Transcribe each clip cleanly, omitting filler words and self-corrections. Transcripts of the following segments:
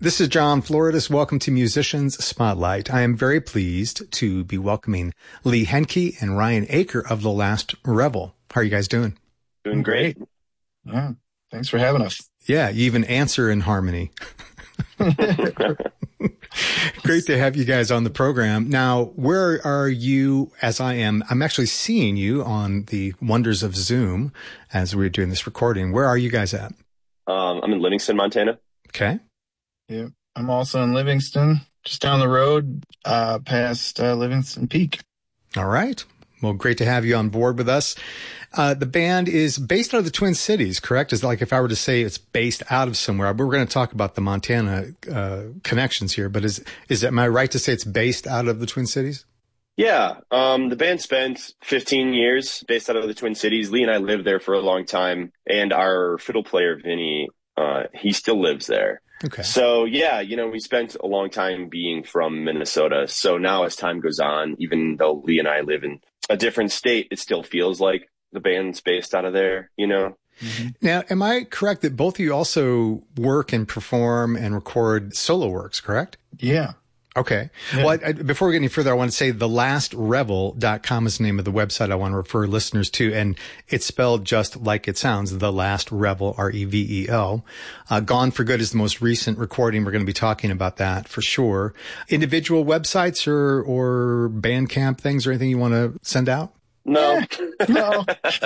This is John Floridis. Welcome to Musicians Spotlight. I am very pleased to be welcoming Lee Henke and Ryan Aker of The Last Rebel. How are you guys doing? Doing great. Yeah. Thanks for having us. Yeah, you even answer in harmony. Great to have you guys on the program. Now, where are you as I am? I'm actually seeing you on the wonders of Zoom as we're doing this recording. Where are you guys at? I'm in Livingston, Montana. Okay. Yeah. I'm also in Livingston, just down the road, past Livingston Peak. All right. Well, great to have you on board with us. The band is based out of the Twin Cities, correct? Is like if I were to say it's based out of somewhere, we're going to talk about the Montana connections here, but am I right to say it's based out of the Twin Cities? Yeah. The band spent 15 years based out of the Twin Cities. Lee and I lived there for a long time, and our fiddle player, Vinny, he still lives there. Okay. So, yeah, we spent a long time being from Minnesota. So now as time goes on, even though Lee and I live in a different state, it still feels like the band's based out of there, Mm-hmm. Now, am I correct that both of you also work and perform and record solo works, correct? Yeah. Okay. Yeah. Well, before we get any further, I want to say thelastrebel.com is the name of the website I want to refer listeners to. And it's spelled just like it sounds, The Last Rebel, R-E-V-E-L. Gone for Good is the most recent recording. We're going to be talking about that for sure. Individual websites or Bandcamp things or anything you want to send out? No. No.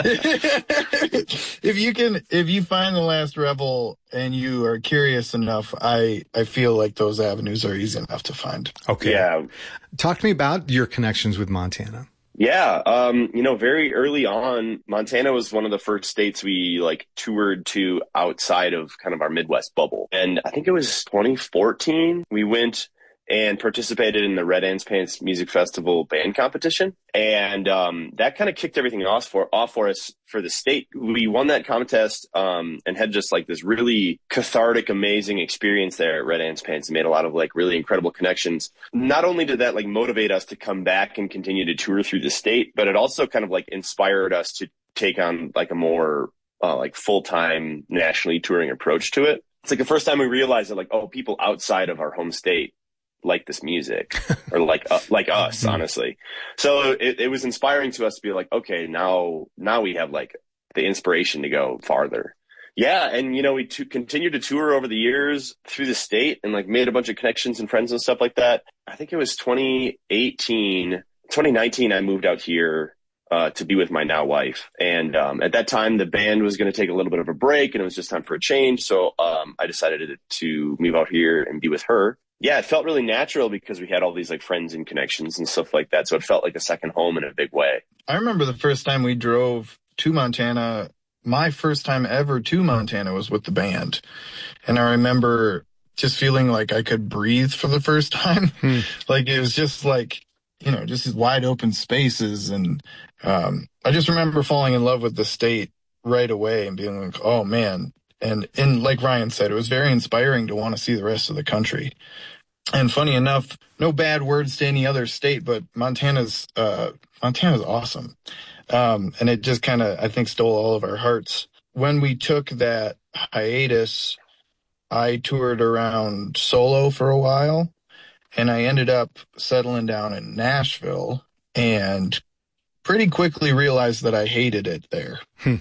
If you find The Last Rebel and you are curious enough, I feel like those avenues are easy enough to find. Okay. Yeah. Talk to me about your connections with Montana. Yeah. Very early on, Montana was one of the first states we toured to outside of kind of our Midwest bubble. And I think it was 2014. We went and participated in the Red Ants Pants Music Festival band competition. And that kind of kicked everything off for us for the state. We won that contest and had just this really cathartic, amazing experience there at Red Ants Pants and made a lot of really incredible connections. Not only did that motivate us to come back and continue to tour through the state, but it also kind of inspired us to take on a more full-time nationally touring approach to it. It's the first time we realized that people outside of our home state like this music or like us, honestly. So it was inspiring to us to be okay, now we have the inspiration to go farther. Yeah. And, we continued to tour over the years through the state and made a bunch of connections and friends and stuff like that. I think it was 2019, I moved out here to be with my now wife. And at that time, the band was going to take a little bit of a break and it was just time for a change. So I decided to move out here and be with her. Yeah, it felt really natural because we had all these friends and connections and stuff like that. So it felt like a second home in a big way. I remember the first time we drove to Montana. My first time ever to Montana was with the band. And I remember just feeling like I could breathe for the first time. It was just just these wide open spaces. And I just remember falling in love with the state right away and being like, oh, man. And like Ryan said, it was very inspiring to want to see the rest of the country. And funny enough, no bad words to any other state, but Montana's awesome. And it just kind of, I think, stole all of our hearts. When we took that hiatus, I toured around solo for a while, and I ended up settling down in Nashville and pretty quickly realized that I hated it there.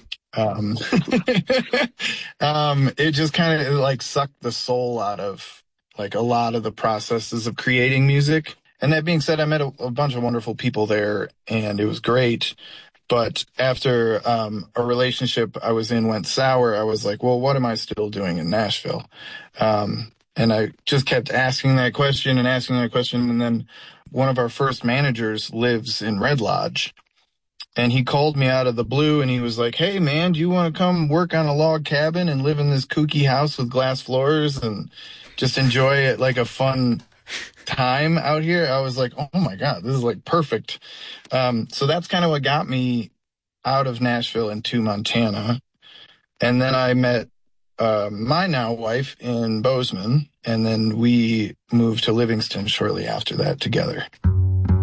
It just kind of sucked the soul out of a lot of the processes of creating music. And that being said, I met a bunch of wonderful people there and it was great. But after a relationship I was in went sour, I was like, well, what am I still doing in Nashville? And I just kept asking that question. And then one of our first managers lives in Red Lodge. And he called me out of the blue and he was like, hey, man, do you want to come work on a log cabin and live in this kooky house with glass floors and just enjoy it like a fun time out here? I was like, oh, my God, this is perfect. So that's kind of what got me out of Nashville into Montana. And then I met my now wife in Bozeman. And then we moved to Livingston shortly after that together.